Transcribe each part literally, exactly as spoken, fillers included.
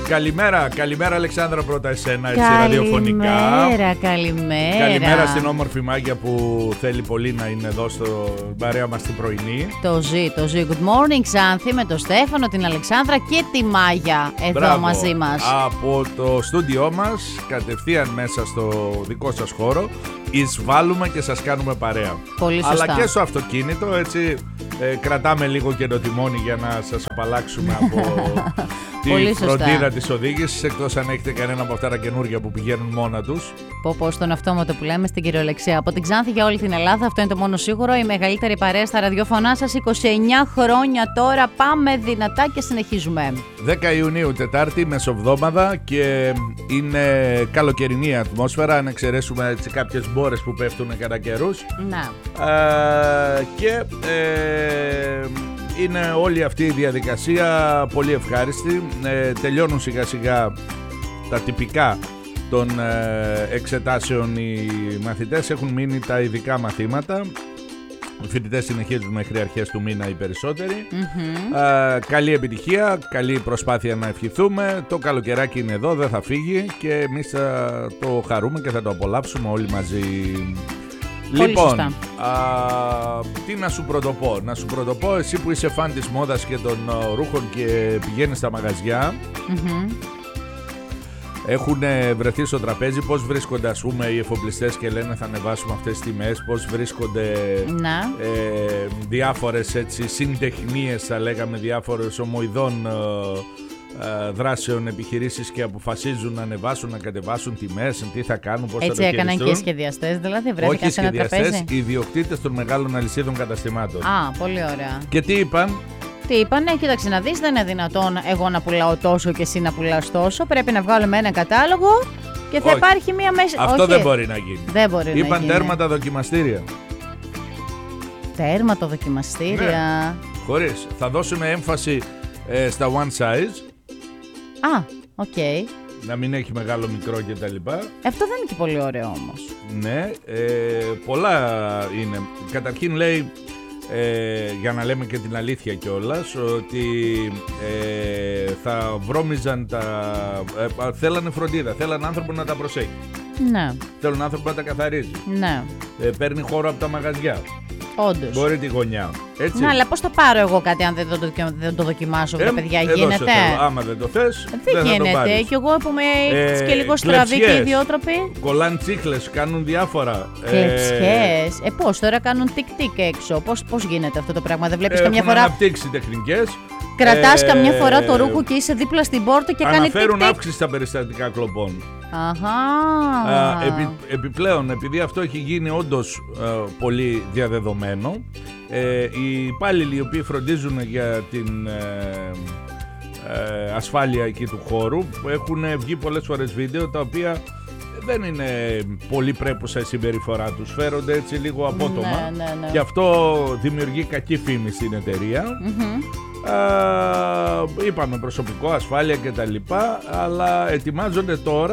Καλημέρα, καλημέρα Αλεξάνδρα, πρώτα εσένα, έτσι καλημέρα, ραδιοφωνικά. Καλημέρα, καλημέρα. Καλημέρα στην όμορφη Μάγια που θέλει πολύ να είναι εδώ στο παρέα μας την πρωινή. Το ζει, το ζει. Good morning Ξάνθη, με τον Στέφανο, την Αλεξάνδρα και τη Μάγια εδώ Μπράβο. μαζί μας. Από το στούντιό μας, κατευθείαν μέσα στο δικό σας χώρο, εισβάλλουμε και σας κάνουμε παρέα. Πολύ σωστά. Αλλά και στο αυτοκίνητο, έτσι ε, κρατάμε λίγο και το τιμόνι για να σας απαλλάξουμε από τη φροντίδα της οδήγησης, εκτός αν έχετε κανένα από αυτά τα καινούργια που πηγαίνουν μόνα τους. Πω πω στον αυτόματο που λέμε στην κυριολεξία. Από την Ξάνθη για όλη την Ελλάδα, αυτό είναι το μόνο σίγουρο. Η μεγαλύτερη παρέα στα ραδιόφωνά σας, είκοσι εννιά χρόνια τώρα. Πάμε δυνατά και συνεχίζουμε. δέκα Ιουνίου, Τετάρτη, μεσοβδόμαδα, και είναι καλοκαιρινή ατμόσφαιρα, αν εξαιρέσουμε έτσι κάποιες μπόρες που πέφτουν κατά καιρούς. Να. Ε, και ε, είναι όλη αυτή η διαδικασία πολύ ευχάριστη. Ε, τελειώνουν σιγά σιγά τα τυπικά των ε, εξετάσεων οι μαθητές, έχουν μείνει τα ειδικά μαθήματα. Οι φοιτητές συνεχίζουν μέχρι αρχές του μήνα οι περισσότεροι. Mm-hmm. Ε, καλή επιτυχία, καλή προσπάθεια να ευχηθούμε. Το καλοκαιράκι είναι εδώ, δεν θα φύγει και εμείς θα το χαρούμε και θα το απολαύσουμε όλοι μαζί. Πολύ λοιπόν, α, τι να σου πρωτοπώ, να σου πρωτοπώ εσύ που είσαι φαν της μόδας και των uh, ρούχων και πηγαίνεις στα μαγαζιά. Mm-hmm. Έχουν βρεθεί στο τραπέζι πώς βρίσκονται, ας πούμε, οι εφοπλιστές και λένε θα ανεβάσουμε αυτές τις τιμές, πώς βρίσκονται ε, διάφορες έτσι συντεχνίες, θα λέγαμε, διάφορες ομοειδών ε, ε, δράσεων επιχειρήσεις και αποφασίζουν να ανεβάσουν, να κατεβάσουν τιμές, τι θα κάνουν, πώς έτσι θα το χειριστούν. Έτσι έκαναν και οι σχεδιαστές, δηλαδή βρέθηκαν όχι σε ένα τραπέζι. Όχι σχεδιαστές, οι ιδιοκτήτες των μεγάλων αλυσίδων καταστημάτων. Α, πολύ ωραία. Και τι είπαν? Τι είπανε, κοίταξε να δεις, δεν είναι δυνατόν εγώ να πουλάω τόσο και εσύ να πουλάς τόσο. Πρέπει να βγάλουμε ένα κατάλογο και θα όχι. υπάρχει μία μέση. Αυτό όχι. δεν μπορεί να γίνει. Δεν μπορεί είπαν να γίνει. Τέρμα τα δοκιμαστήρια. Τέρμα τα δοκιμαστήρια. Ναι. Χωρίς. Θα δώσουμε έμφαση ε, στα one size. Α, οκ. Okay. Να μην έχει μεγάλο, μικρό κτλ. Αυτό δεν είναι και πολύ ωραίο όμως. Ναι, ε, πολλά είναι. Καταρχήν λέει, Ε, για να λέμε και την αλήθεια κιόλας, ότι ε, θα βρώμιζαν τα... Ε, θέλανε φροντίδα, θέλανε άνθρωπο να τα προσέχει. Ναι. Θέλουν άνθρωπο να τα καθαρίζει. Ναι. Ε, παίρνει χώρο από τα μαγαζιά. Όντως. Μπορεί τη γωνιά. Έτσι. Ναι, αλλά πώς θα πάρω εγώ κάτι αν δεν το, δεν το δοκιμάσω, ε, παιδιά, εδώ γίνεται. Σε θέλω. Άμα δεν το θες, δεν, δεν γίνεται. Θα το πάρεις. Κι εγώ που είμαι ε, και λίγο στραβή και ιδιότροπη. Κολλάν τσίχλες, κάνουν διάφορα. Κλεψιές. Ε, ε πώς τώρα κάνουν τικ-τικ έξω. Πώς, πώς γίνεται αυτό το πράγμα, δεν βλέπεις ε, καμιά φορά. Έχουν αναπτύξει τεχνικές. Κρατάς ε, καμιά φορά το ρούχο και είσαι δίπλα στην πόρτα και κάνει τικ-τικ. Αναφέρουν αύξηση στα περιστατικά κλοπών. Αχα. Α, επι, επιπλέον, επειδή αυτό έχει γίνει όντως ε, πολύ διαδεδομένο, ε, οι υπάλληλοι οι οποίοι φροντίζουν για την ε, ε, ασφάλεια εκεί του χώρου έχουν βγει πολλές φορές βίντεο τα οποία δεν είναι πολύ πρέπουσα η συμπεριφορά τους, φέρονται έτσι λίγο απότομα. Ναι, ναι, ναι. Και αυτό δημιουργεί κακή φήμη στην εταιρεία. Mm-hmm. Uh, είπαμε προσωπικό, ασφάλεια και τα λοιπά, αλλά ετοιμάζονται τώρα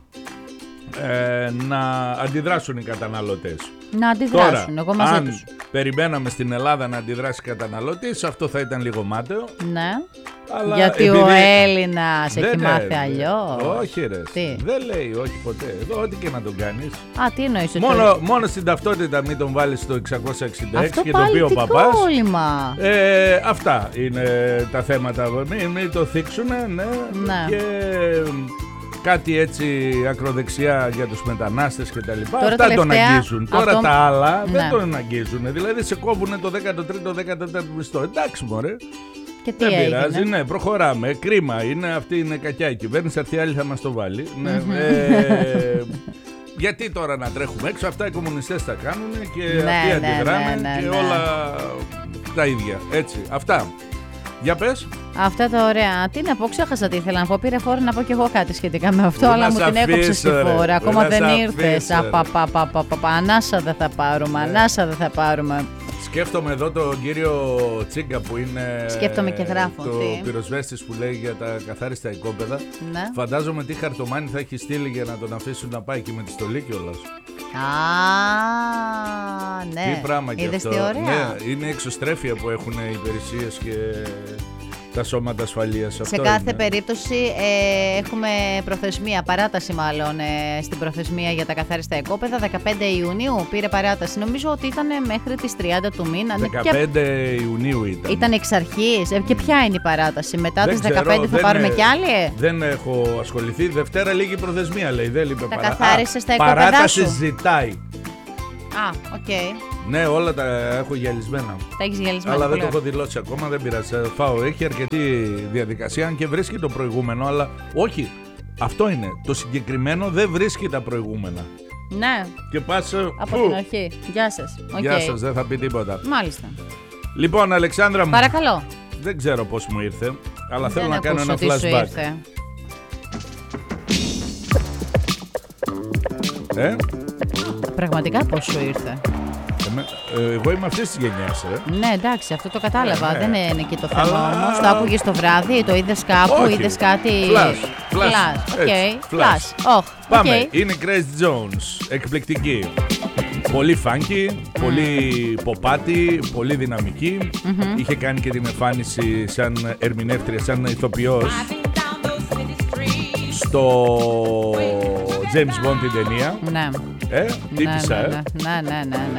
ε, να αντιδράσουν οι καταναλωτές. Να αντιδράσουν, τώρα, εγώ μαζί αν τους. περιμέναμε στην Ελλάδα να αντιδράσει καταναλωτής, αυτό θα ήταν λίγο μάταιο. Ναι. Αλλά γιατί επειδή... ο Έλληνας έχει δεν μάθει είναι. αλλιώς. Όχι ρε, τι? δεν λέει όχι ποτέ. Εδώ ό,τι και να τον κάνεις. Α, τι εννοείς? Μόνο, το... μόνο στην ταυτότητα μην τον βάλεις στο εξακόσια εξήντα έξι αυτό και το πει ο παπάς. κόλλημα. Ε, αυτά είναι τα θέματα. Μην, μην το θίξουνε, ναι. ναι. Και κάτι έτσι ακροδεξιά για τους μετανάστες και τα λοιπά. Τώρα αυτά τελευταία, τον αγγίζουν. αυτό... Τώρα τα άλλα ναι. δεν τον αγγίζουν. Δηλαδή σε κόβουνε το δέκατο τρίτο δέκατο τέταρτο μισθό. Εντάξει μωρέ. Και τι δεν έγινε? πειράζει, ναι, προχωράμε. Κρίμα είναι, αυτή είναι κακιά η κυβέρνηση. Αυτή άλλη θα μας το βάλει. Ναι, mm-hmm. ε, γιατί τώρα να τρέχουμε έξω? Αυτά οι κομμουνιστές τα κάνουν και ναι, αυτοί ναι, αντιδράνε ναι, ναι, και ναι. όλα τα ίδια. Έτσι, αυτά. Για πες. Αυτά τα ωραία. Τι να πω, ξέχασα τι ήθελα να πω. Πήρε φόρα να πω κι εγώ κάτι σχετικά με αυτό, Που αλλά μου την έκοψε στη φόρα. Ακόμα δεν ήρθες. Ανάσα δεν θα πάρουμε. Ανάσα δεν θα πάρουμε. Σκέφτομαι εδώ τον κύριο Τσίγκα που είναι. Σκέφτομαι και γράφω. Το τι? πυροσβέστης που λέει για τα καθάριστα οικόπεδα. Ναι. Φαντάζομαι τι χαρτομάνι θα έχει στείλει για να τον αφήσουν να πάει εκεί με τη στολή κιόλας. Α, ναι. Τι πράγμα κι είδες αυτό. τι ωραία. Ναι, είναι η εξωστρέφεια που έχουν οι υπηρεσίες και τα σώματα ασφαλείας. Σε Αυτό κάθε είναι. περίπτωση ε, έχουμε προθεσμία, παράταση μάλλον ε, στην προθεσμία για τα καθάριστα οικόπεδα. δεκαπέντε Ιουνίου πήρε παράταση. Νομίζω ότι ήταν μέχρι τις τριάντα του μήνα. δεκαπέντε Ιουνίου ήταν. Ήταν εξ αρχής. Ε, και ποια είναι η παράταση? Μετά Δεν τις ξέρω, δεκαπέντε θα δεν πάρουμε ε, κι άλλη. Δεν έχω ασχοληθεί. Δευτέρα λίγη προθεσμία λέει. Δεν λείπει Τα παρά... καθάρισες στα οικόπεδά παράταση σου? ζητάει. Α, οκ. Okay. Ναι, όλα τα έχω γυαλισμένα. Τα έχεις γυαλισμένα. Αλλά δεν πολύ το έχω δηλώσει ακόμα, δεν πειράζει. Φάω, έχει αρκετή διαδικασία, αν και βρίσκει το προηγούμενο, αλλά όχι. Αυτό είναι. Το συγκεκριμένο δεν βρίσκει τα προηγούμενα. Ναι. Και πας. Από την αρχή. Γεια σας. Okay. Γεια σας, δεν θα πει τίποτα. Μάλιστα. Λοιπόν, Αλεξάνδρα μου. Παρακαλώ. Δεν ξέρω πώς μου ήρθε, αλλά Δεν θέλω να κάνω ένα ότι σου flashback. ήρθε. Ε? Πραγματικά πώς σου ήρθε? Εμέ, ε, εγώ είμαι αυτής της γενιάς, ε. Ναι, εντάξει, αυτό το κατάλαβα. Ναι, Δεν ναι. είναι εκεί το θέμα Αλλά... όμως. Το άκουγες το βράδυ, το είδες κάπου, Όχι. είδες κάτι. Flash, flash, Flash, έτσι, οκ. flash. Flash, oh, Πάμε, okay. είναι Grace Jones, εκπληκτική. Πολύ funky, πολύ ποπάτη, πολύ δυναμική. Mm-hmm. Είχε κάνει και την εμφάνιση σαν ερμηνεύτρια, σαν ηθοποιός στο James Bond την ταινία. Ναι. Ε, τύπησα, ναι, ε. ναι, ναι, ναι, ναι,